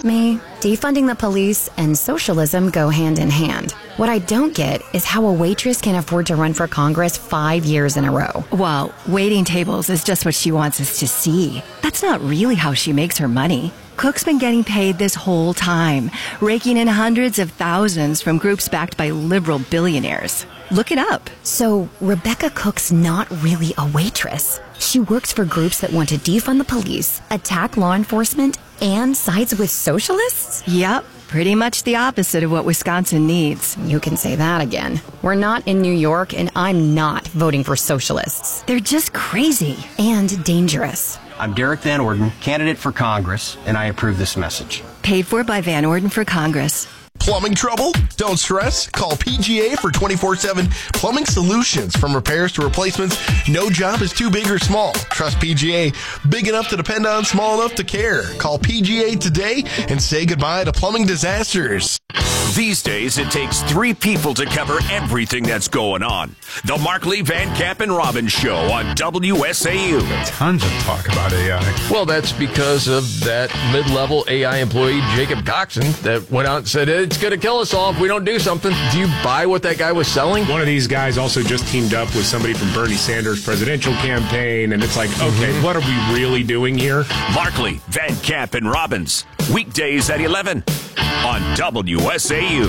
get me? Defunding the police and socialism go hand in hand. What I don't get is how a waitress can afford to run for Congress 5 years in a row. Well, waiting tables is just what she wants us to see. That's not really how she makes her money. Cook's been getting paid this whole time, raking in hundreds of thousands from groups backed by liberal billionaires. Look it up. So Rebecca Cook's not really a waitress. She works for groups that want to defund the police, attack law enforcement, and sides with socialists? Yep, pretty much the opposite of what Wisconsin needs. You can say that again. We're not in New York, and I'm not voting for socialists. They're just crazy. And dangerous. I'm Derek Van Orden, candidate for Congress, and I approve this message. Paid for by Van Orden for Congress. Plumbing trouble? Don't stress. Call PGA for 24/7 plumbing solutions. From repairs to replacements, no job is too big or small. Trust PGA. Big enough to depend on, small enough to care. Call PGA today and say goodbye to plumbing disasters. These days, it takes 3 people to cover everything that's going on. The Markley, Van Camp, and Robbins Show on WSAU. Tons of talk about AI. Well, that's because of that mid-level AI employee, Jacob Coxon, that went out and said, it's going to kill us all if we don't do something. Do you buy what that guy was selling? One of these guys also just teamed up with somebody from Bernie Sanders' presidential campaign, and it's like, okay, what are we really doing here? Markley, Van Camp, and Robbins. Weekdays at 11 on WSAU.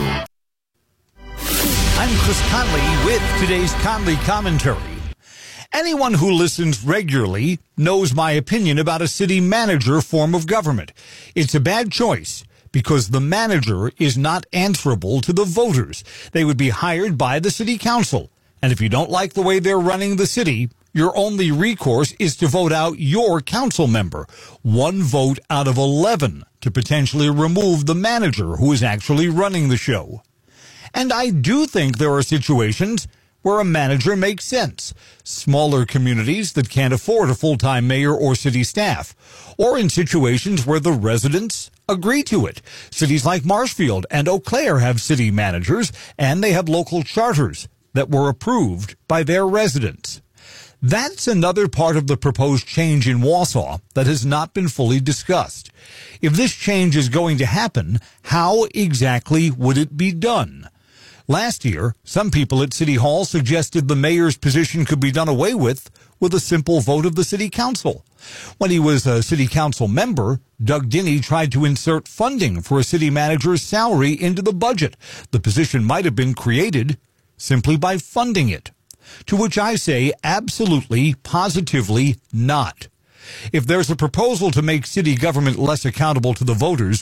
I'm Chris Conley with today's Conley Commentary. Anyone who listens regularly knows my opinion about a city manager form of government. It's a bad choice because the manager is not answerable to the voters. They would be hired by the city council. And if you don't like the way they're running the city, your only recourse is to vote out your council member. 1 vote out of 11 to potentially remove the manager who is actually running the show. And I do think there are situations where a manager makes sense. Smaller communities that can't afford a full-time mayor or city staff. Or in situations where the residents agree to it. Cities like Marshfield and Eau Claire have city managers, and they have local charters that were approved by their residents. That's another part of the proposed change in Wausau that has not been fully discussed. If this change is going to happen, how exactly would it be done? Last year, some people at City Hall suggested the mayor's position could be done away with a simple vote of the city council. When he was a city council member, Doug Dinney tried to insert funding for a city manager's salary into the budget. The position might have been created simply by funding it. To which I say absolutely, positively not. If there's a proposal to make city government less accountable to the voters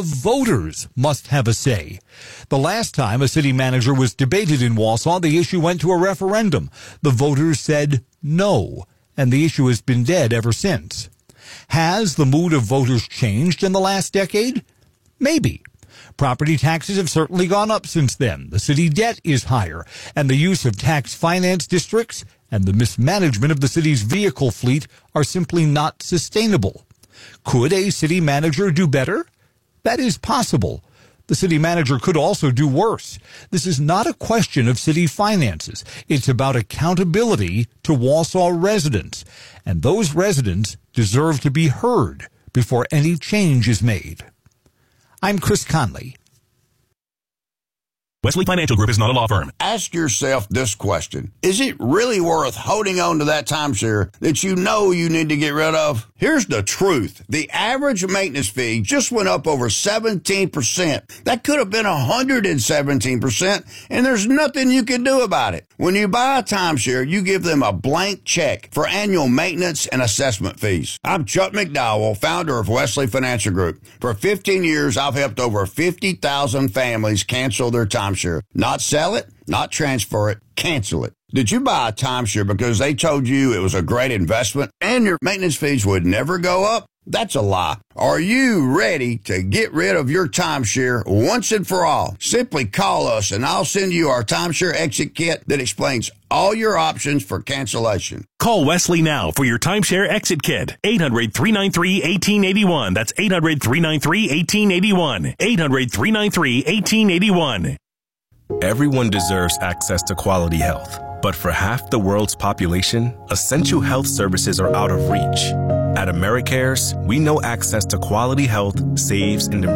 must have a say. The last time a city manager was debated in Wausau, the issue went to a referendum. The voters said no, and the issue has been dead ever since. Has the mood of voters changed in the last decade? Maybe. Property taxes have certainly gone up since then. The city debt is higher, and the use of tax finance districts and the mismanagement of the city's vehicle fleet are simply not sustainable. Could a city manager do better? That is possible. The city manager could also do worse. This is not a question of city finances. It's about accountability to Wausau residents, and those residents deserve to be heard before any change is made. I'm Chris Conley. Wesley Financial Group is not a law firm. Ask yourself this question. Is it really worth holding on to that timeshare that you know you need to get rid of? Here's the truth. The average maintenance fee just went up over 17%. That could have been 117%, and there's nothing you can do about it. When you buy a timeshare, you give them a blank check for annual maintenance and assessment fees. I'm Chuck McDowell, founder of Wesley Financial Group. For 15 years, I've helped over 50,000 families cancel their timeshare. Not sell it, not transfer it, cancel it. Did you buy a timeshare because they told you it was a great investment and your maintenance fees would never go up? That's a lie. Are you ready to get rid of your timeshare once and for all? Simply call us and I'll send you our timeshare exit kit that explains all your options for cancellation. Call Wesley now for your timeshare exit kit. 800-393-1881. That's 800-393-1881. 800-393-1881. Everyone deserves access to quality health. But for half the world's population, essential health services are out of reach. At AmeriCares, we know access to quality health saves and